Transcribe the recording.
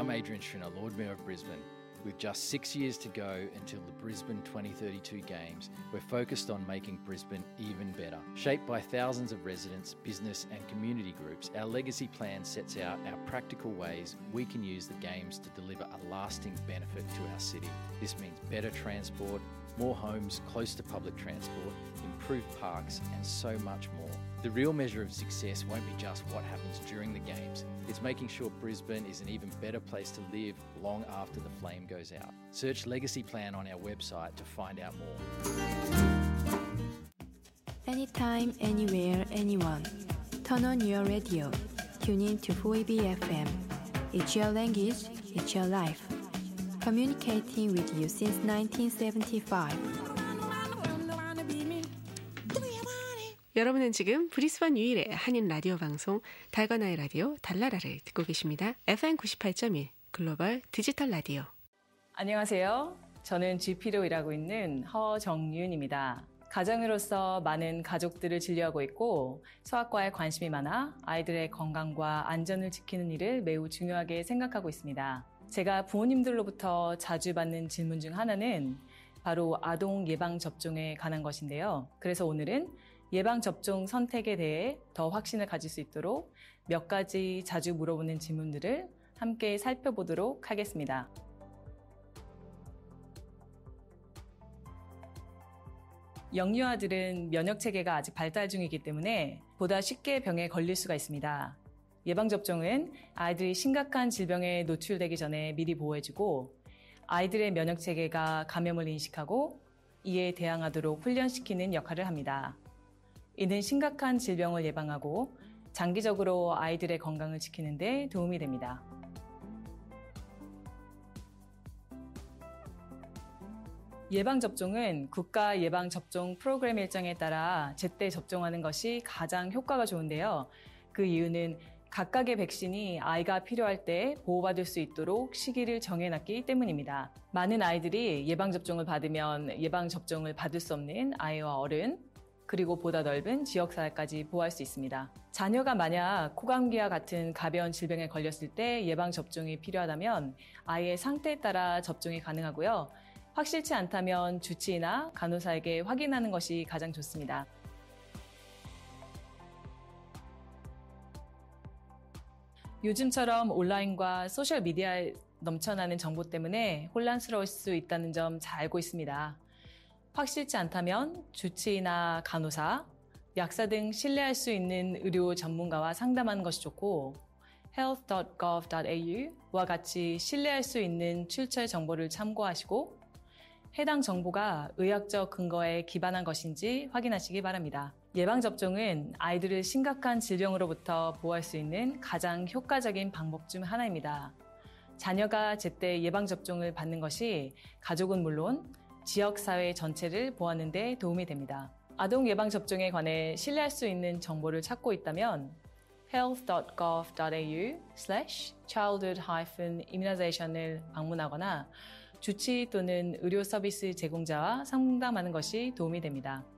I'm Adrian Schrinner, Lord Mayor of Brisbane. With just 6 years to go until the Brisbane 2032 Games, we're focused on making Brisbane even better. Shaped by thousands of residents, business and community groups, our legacy plan sets out our practical ways we can use the Games to deliver a lasting benefit to our city. This means better transport, more homes close to public transport, improved parks and so much more. The real measure of success won't be just what happens during the Games. It's making sure Brisbane is an even better place to live long after the flame goes out. Search Legacy Plan on our website to find out more. Anytime, anywhere, anyone. Turn on your radio. Tune in to 4EB FM. It's your language, it's your life. Communicating with you since 1975. 여러분은 지금 브리스번 유일의 한인 라디오 방송 달건아의 라디오 달나라를 듣고 계십니다. FM 98.1 글로벌 디지털 라디오. 안녕하세요. 저는 GP로 일하고 있는 허정윤입니다. 가정으로서 많은 가족들을 진료하고 있고 소아과에 관심이 많아 아이들의 건강과 안전을 지키는 일을 매우 중요하게 생각하고 있습니다. 제가 부모님들로부터 자주 받는 질문 중 하나는 바로 아동 예방접종에 관한 것인데요. 그래서 오늘은 예방접종 선택에 대해 더 확신을 가질 수 있도록 몇 가지 자주 물어보는 질문들을 함께 살펴보도록 하겠습니다. 영유아들은 면역체계가 아직 발달 중이기 때문에 보다 쉽게 병에 걸릴 수가 있습니다. 예방접종은 아이들이 심각한 질병에 노출되기 전에 미리 보호해주고 아이들의 면역체계가 감염을 인식하고 이에 대항하도록 훈련시키는 역할을 합니다. 이는 심각한 질병을 예방하고 장기적으로 아이들의 건강을 지키는 데 도움이 됩니다. 예방접종은 국가 예방접종 프로그램 일정에 따라 제때 접종하는 것이 가장 효과가 좋은데요. 그 이유는 각각의 백신이 아이가 필요할 때 보호받을 수 있도록 시기를 정해놨기 때문입니다. 많은 아이들이 예방접종을 받으면 예방접종을 받을 수 없는 아이와 어른, 그리고 보다 넓은 지역사회까지 보호할 수 있습니다. 자녀가 만약 코감기와 같은 가벼운 질병에 걸렸을 때 예방접종이 필요하다면 아이의 상태에 따라 접종이 가능하고요. 확실치 않다면 주치의나 간호사에게 확인하는 것이 가장 좋습니다. 요즘처럼 온라인과 소셜미디어에 넘쳐나는 정보 때문에 혼란스러울 수 있다는 점 잘 알고 있습니다. 확실치 않다면 주치의나 간호사, 약사 등 신뢰할 수 있는 의료 전문가와 상담하는 것이 좋고 health.gov.au와 같이 신뢰할 수 있는 출처의 정보를 참고하시고 해당 정보가 의학적 근거에 기반한 것인지 확인하시기 바랍니다. 예방접종은 아이들을 심각한 질병으로부터 보호할 수 있는 가장 효과적인 방법 중 하나입니다. 자녀가 제때 예방접종을 받는 것이 가족은 물론 지역사회 전체를 보호하는 데 도움이 됩니다. 아동 예방접종에 관해 신뢰할 수 있는 정보를 찾고 있다면 health.gov.au/childhood-immunization을 방문하거나 주치의 또는 의료 서비스 제공자와 상담하는 것이 도움이 됩니다.